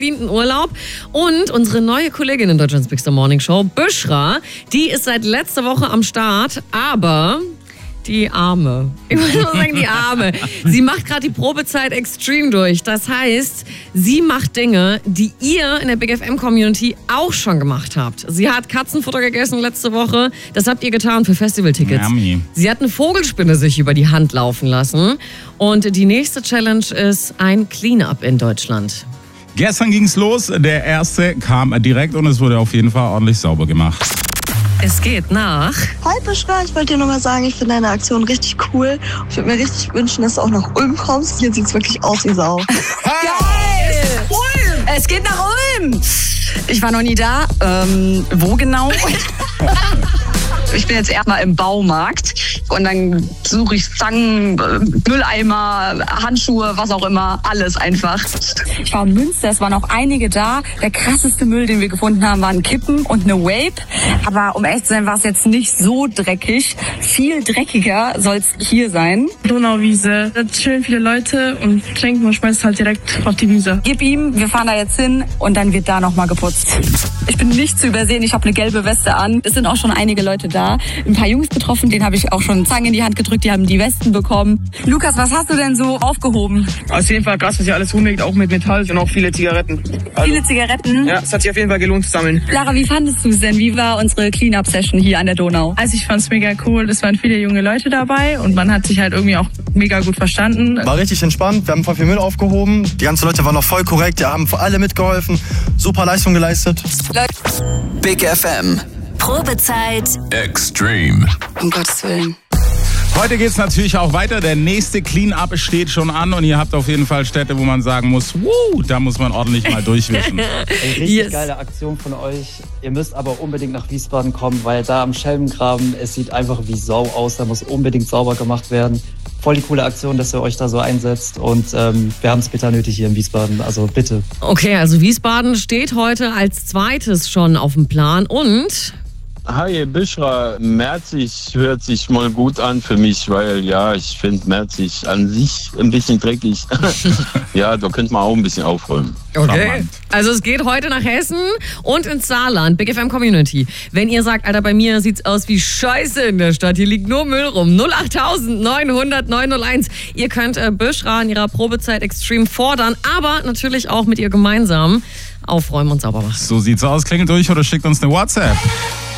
Urlaub. Und unsere neue Kollegin in Deutschlands Big Star Morning Show, Büschra, die ist seit letzter Woche am Start, aber die Arme. Ich muss nur sagen, die Arme. Sie macht gerade die Probezeit extrem durch. Das heißt, sie macht Dinge, die ihr in der Big FM Community auch schon gemacht habt. Sie hat Katzenfutter gegessen letzte Woche. Das habt ihr getan für Festivaltickets. Yummy. Sie hat eine Vogelspinne sich über die Hand laufen lassen. Und die nächste Challenge ist ein Clean-Up in Deutschland. Gestern ging's los. Der erste kam direkt und es wurde auf jeden Fall ordentlich sauber gemacht. Es geht nach... Hi Büschra, ich wollte dir nur mal sagen, ich finde deine Aktion richtig cool. Ich würde mir richtig wünschen, dass du auch nach Ulm kommst. Hier sieht es wirklich aus wie Sau. Geil! Ulm! Es geht nach Ulm! Ich war noch nie da. Wo genau? Ich bin jetzt erstmal im Baumarkt und dann suche ich Zangen, Mülleimer, Handschuhe, was auch immer, alles einfach. Ich war in Münster, es waren auch einige da. Der krasseste Müll, den wir gefunden haben, waren Kippen und eine Vape. Aber um ehrlich zu sein, war es jetzt nicht so dreckig. Viel dreckiger soll es hier sein. Donauwiese, da chillen viele Leute und trinken und schmeißt halt direkt auf die Wiese. Gib ihm, wir fahren da jetzt hin und dann wird da nochmal geputzt. Ich bin nicht zu übersehen, ich habe eine gelbe Weste an. Es sind auch schon einige Leute da. Ein paar Jungs getroffen, denen habe ich auch schon Zangen in die Hand gedrückt, die haben die Westen bekommen. Lukas, was hast du denn so aufgehoben? Auf jeden Fall krass, was hier alles rumliegt, auch mit Metall und auch viele Zigaretten. Viele Zigaretten? Ja, es hat sich auf jeden Fall gelohnt zu sammeln. Lara, wie fandest du es denn? Wie war unsere Clean-Up-Session hier an der Donau? Also ich fand es mega cool, es waren viele junge Leute dabei und man hat sich halt irgendwie auch mega gut verstanden. War richtig entspannt, wir haben voll viel Müll aufgehoben. Die ganzen Leute waren noch voll korrekt, die haben für alle mitgeholfen. Super Leistung geleistet. Big FM. Probezeit Extreme. Um Gottes Willen. Heute geht's natürlich auch weiter. Der nächste Clean-Up steht schon an und ihr habt auf jeden Fall Städte, wo man sagen muss, da muss man ordentlich mal durchwischen. Richtig geile Aktion von euch. Ihr müsst aber unbedingt nach Wiesbaden kommen, weil da am Schelmengraben, es sieht einfach wie Sau aus. Da muss unbedingt sauber gemacht werden. Voll die coole Aktion, dass ihr euch da so einsetzt und wir haben es bitter nötig hier in Wiesbaden, also bitte. Okay, also Wiesbaden steht heute als zweites schon auf dem Plan und... Hi Büschra, Merzig hört sich mal gut an für mich, weil ja, ich finde Merzig an sich ein bisschen dreckig. Ja, da könnte man auch ein bisschen aufräumen. Okay, also es geht heute nach Hessen und ins Saarland, Big FM Community. Wenn ihr sagt, Alter, bei mir sieht's aus wie Scheiße in der Stadt, hier liegt nur Müll rum, 08000 900 901. Ihr könnt Büschra in ihrer Probezeit extrem fordern, aber natürlich auch mit ihr gemeinsam aufräumen und sauber machen. So sieht's aus, klingelt durch oder schickt uns eine WhatsApp.